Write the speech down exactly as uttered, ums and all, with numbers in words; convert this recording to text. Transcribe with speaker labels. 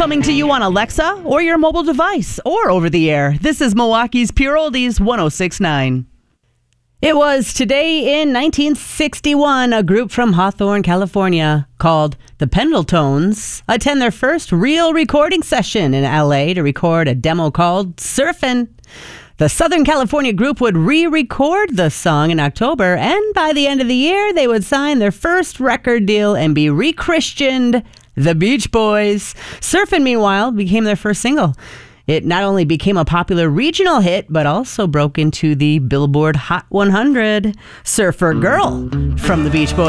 Speaker 1: coming to you on Alexa or your mobile device or over the air. This is Milwaukee's Pure Oldies one oh six point nine. It was today in nineteen sixty-one, a group from Hawthorne, California, called the Pendletones attend their first real recording session in L A to record a demo called Surfin'. The Southern California group would re-record the song in October, and by the end of the year, they would sign their first record deal and be re-christened the Beach Boys. Surfin', meanwhile, became their first single. It not only became a popular regional hit, but also broke into the Billboard Hot one hundred. Surfer Girl from the Beach Boys.